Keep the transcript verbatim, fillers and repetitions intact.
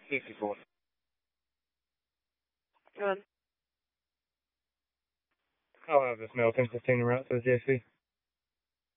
fifty-four. Go on. I'll have this mail ten fifteen route to the J S B.